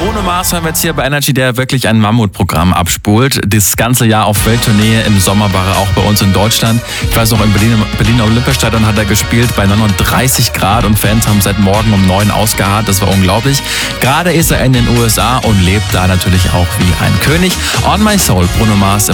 Bruno Mars haben wir jetzt hier bei Energy, der wirklich ein Mammutprogramm abspult. Das ganze Jahr auf Welttournee. Im Sommer war er auch bei uns in Deutschland. Ich weiß noch, im Berliner Olympiastadion hat er gespielt bei 39 Grad und Fans haben seit morgen um 9 ausgeharrt. Das war unglaublich. Gerade ist er in den USA und lebt da natürlich auch wie ein König. On My Soul, Bruno Mars.